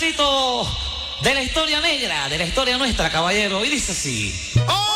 pedacito de la historia negra, de la historia nuestra, caballero. Y dice así. ¡Oh!